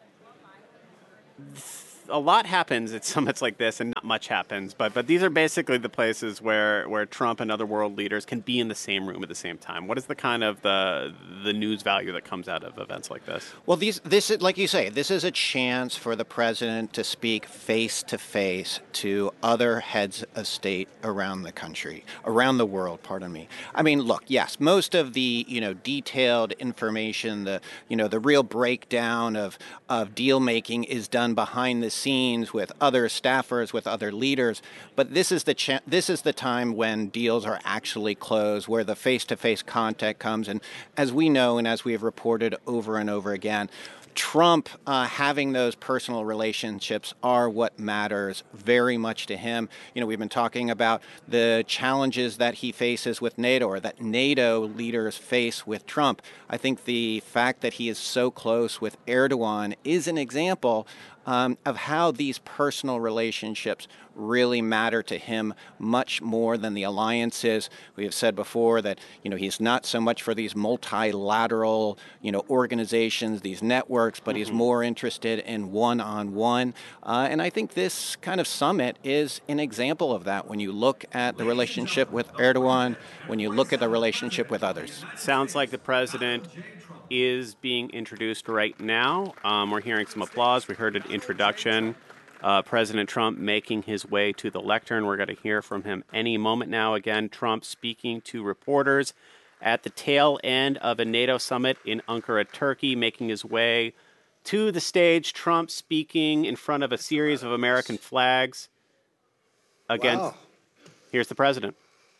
a lot happens at summits like this, and not much happens. But but these are basically the places where, where Trump and other world leaders can be in the same room at the same time. What is the kind of the the news value that comes out of events like this? Well, these this is, like you say, this is a chance for the president to speak face to face to other heads of state around the country, around the world. Pardon me. I mean, look, yes, most of the you know detailed information, the you know the real breakdown of of deal making is done behind the scenes with other staffers, with other leaders. But this is the cha- this is the time when deals are actually closed, where the face-to-face contact comes. And as we know, and as we have reported over and over again, Trump uh, having those personal relationships are what matters very much to him. You know, we've been talking about the challenges that he faces with NATO, or that NATO leaders face with Trump. I think the fact that he is so close with Erdogan is an example um, of how these personal relationships really matter to him much more than the alliances. We have said before that, you know, he's not so much for these multilateral, you know, organizations, these networks, but mm-hmm. he's more interested in one-on-one. Uh, and I think this kind of summit is an example of that when you look at the relationship with Erdogan, when you look at the relationship with others. Sounds like the president is being introduced right now. Um, we're hearing some applause. We heard an introduction. Uh, President Trump making his way to the lectern. We're going to hear from him any moment now. Again, Trump speaking to reporters at the tail end of a NATO summit in Ankara, Turkey, making his way to the stage. Trump speaking in front of a series of American flags. Again, wow. Here's the president.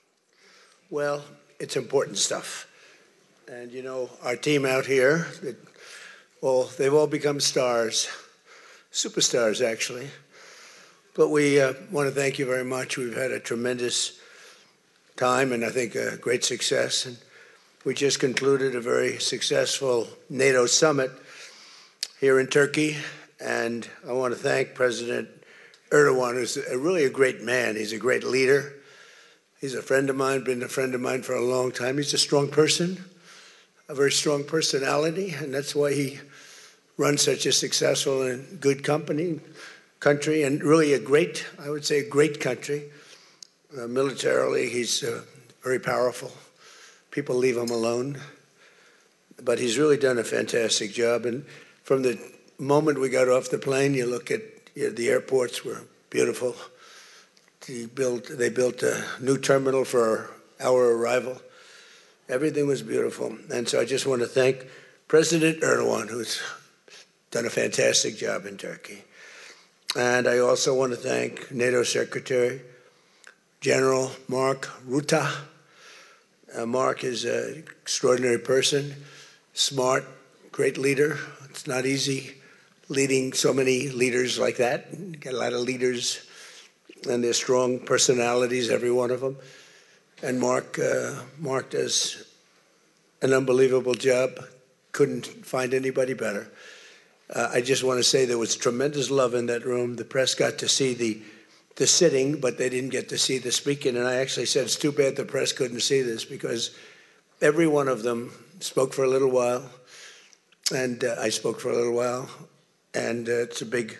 Well, it's important stuff. And, you know, our team out here, it, well, they've all become stars. Superstars, actually. But we uh, want to thank you very much. We've had a tremendous time and I think a great success. And we just concluded a very successful NATO summit here in Turkey. And I want to thank President Erdogan, who's a, really a great man. He's a great leader. He's a friend of mine, been a friend of mine for a long time. He's a strong person, a very strong personality, and that's why he runs such a successful and good company, country, and really a great, I would say, a great country. Uh, militarily, he's uh, very powerful. People leave him alone. But he's really done a fantastic job. And from the moment we got off the plane, you look at you know, the airports were beautiful. He built, they built a new terminal for our arrival. Everything was beautiful. And so I just want to thank President Erdogan, who's done a fantastic job in Turkey. And I also want to thank NATO Secretary General Mark Rutte. Uh, Mark is an extraordinary person, smart, great leader. It's not easy leading so many leaders like that. You got a lot of leaders, and they're strong personalities, every one of them. And Mark, uh, Mark does an unbelievable job. Couldn't find anybody better. Uh, I just want to say there was tremendous love in that room. The press got to see the the sitting, but they didn't get to see the speaking. And I actually said, it's too bad the press couldn't see this, because every one of them spoke for a little while, and uh, I spoke for a little while. And uh, it's a big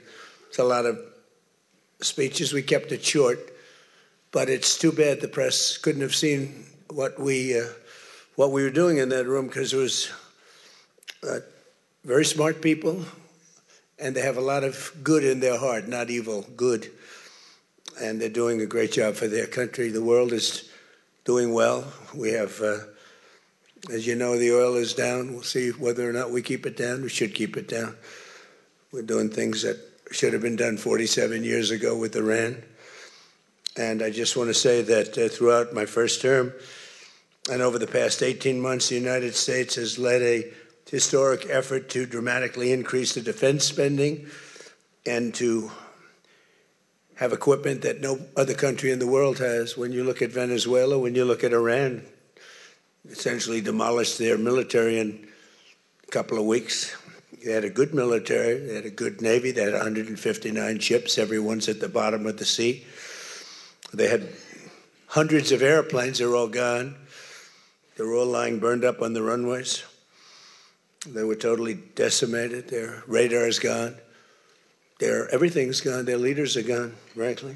It's a lot of speeches. We kept it short, but it's too bad the press couldn't have seen what we uh, what we were doing in that room, because it was uh, very smart people, and they have a lot of good in their heart, not evil, good. And they're doing a great job for their country. The world is doing well. We have, uh, as you know, the oil is down. We'll see whether or not we keep it down. We should keep it down. We're doing things that should have been done forty-seven years ago with Iran. And I just want to say that uh, throughout my first term and over the past eighteen months, the United States has led a historic effort to dramatically increase the defense spending and to have equipment that no other country in the world has. When you look at Venezuela, when you look at Iran, essentially demolished their military in a couple of weeks. They had a good military, they had a good navy, they had one hundred fifty-nine ships, everyone's at the bottom of the sea. They had hundreds of airplanes, they're all gone. They were all lying burned up on the runways. They were totally decimated, their radar's gone. Their, everything's gone. Their leaders are gone, frankly.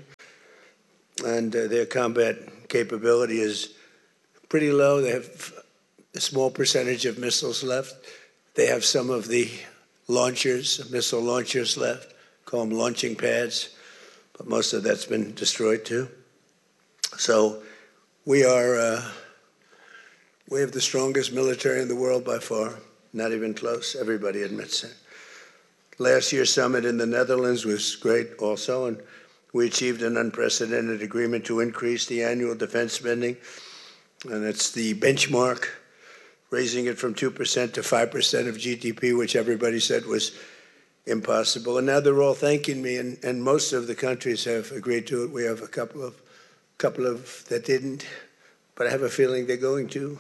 And uh, their combat capability is pretty low. They have a small percentage of missiles left. They have some of the launchers, missile launchers left, call them launching pads, but most of that's been destroyed too. So we are, uh, we have the strongest military in the world by far, not even close. Everybody admits it. Last year's summit in the Netherlands was great also, and we achieved an unprecedented agreement to increase the annual defense spending, and it's the benchmark, raising it from two percent to five percent of G D P, which everybody said was impossible. And now they're all thanking me, and, and most of the countries have agreed to it. We have a couple of, couple of that didn't, but I have a feeling they're going to,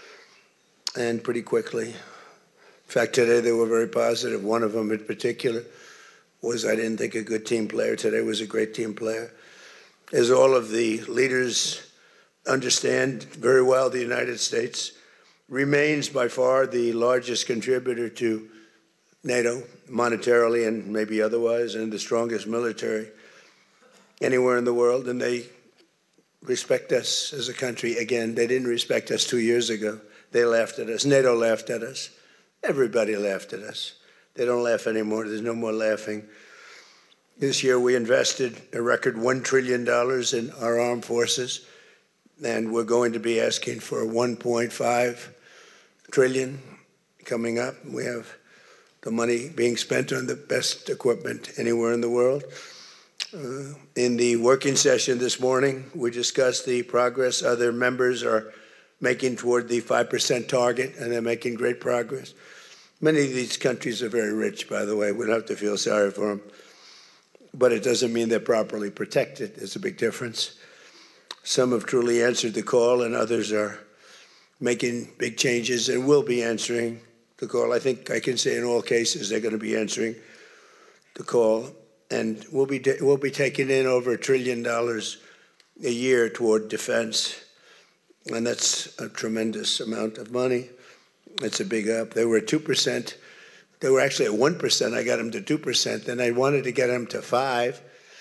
and pretty quickly. In fact, today they were very positive. One of them in particular was, I didn't think, a good team player. Today was a great team player. As all of the leaders understand very well, the United States remains by far the largest contributor to NATO, monetarily and maybe otherwise, and the strongest military anywhere in the world. And they respect us as a country. Again, they didn't respect us two years ago. They laughed at us. NATO laughed at us. Everybody laughed at us. They don't laugh anymore. There's no more laughing. This year we invested a record one trillion dollars in our armed forces, and we're going to be asking for one point five trillion dollars coming up. We have the money being spent on the best equipment anywhere in the world. Uh, in the working session this morning, we discussed the progress other members are making toward the five percent target, and they're making great progress. Many of these countries are very rich, by the way. We don't have to feel sorry for them. But it doesn't mean they're properly protected. There's a big difference. Some have truly answered the call, and others are making big changes and will be answering the call. I think I can say in all cases they're going to be answering the call. And we'll be, we'll be taking in over a trillion dollars a year toward defense. And that's a tremendous amount of money. It's a big up. They were at two percent. They were actually at one percent. I got them to two percent. Then I wanted to get them to five.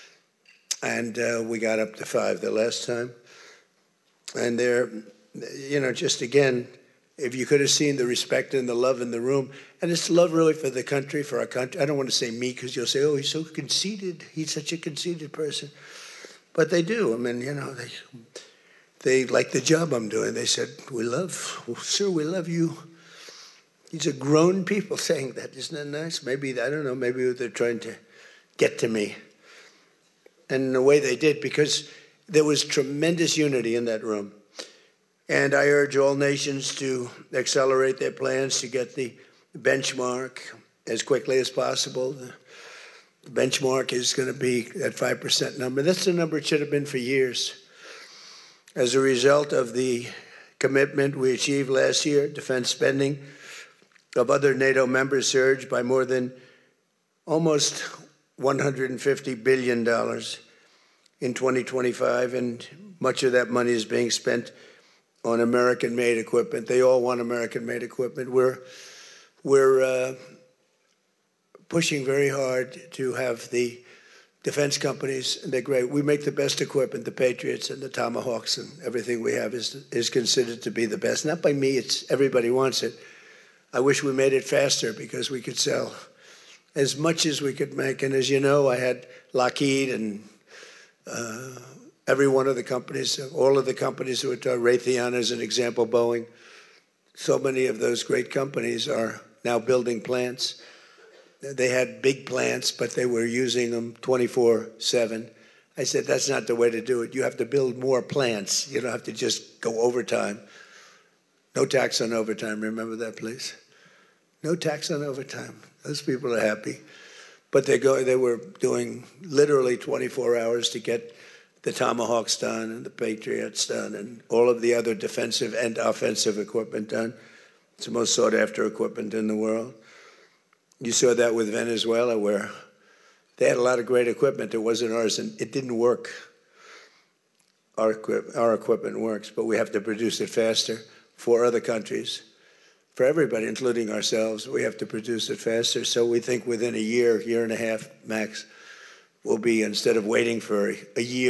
And uh, we got up to five the last time. And they're, you know, just again, if you could have seen the respect and the love in the room, and it's love really for the country, for our country. I don't want to say me, because you'll say, oh, he's so conceited. He's such a conceited person. But they do. I mean, you know, they... They like the job I'm doing. They said, we love, well, sir, we love you. These are grown people saying that. Isn't that nice? Maybe, I don't know, maybe they're trying to get to me. And in a way they did, because there was tremendous unity in that room. And I urge all nations to accelerate their plans to get the benchmark as quickly as possible. The benchmark is going to be that five percent number. That's the number it should have been for years. As a result of the commitment we achieved last year, defense spending of other NATO members surged by more than almost one hundred fifty billion dollars in twenty twenty-five, and much of that money is being spent on American-made equipment. They all want American-made equipment. We're, we're uh, pushing very hard to have the defense companies, and they're great. We make the best equipment, the Patriots and the Tomahawks, and everything we have is is considered to be the best. Not by me, it's everybody wants it. I wish we made it faster because we could sell as much as we could make. And as you know, I had Lockheed and uh, every one of the companies, all of the companies, who are Raytheon as an example, Boeing. So many of those great companies are now building plants. They had big plants, but they were using them twenty-four seven. I said, that's not the way to do it. You have to build more plants. You don't have to just go overtime. No tax on overtime. Remember that, please? No tax on overtime. Those people are happy. But they go. They were doing literally twenty-four hours to get the Tomahawks done and the Patriots done and all of the other defensive and offensive equipment done. It's the most sought-after equipment in the world. You saw that with Venezuela, where they had a lot of great equipment. It wasn't ours, and it didn't work. Our, equip our equipment works, but we have to produce it faster for other countries. For everybody, including ourselves, we have to produce it faster. So we think within a year, year and a half max, we'll be, instead of waiting for a year,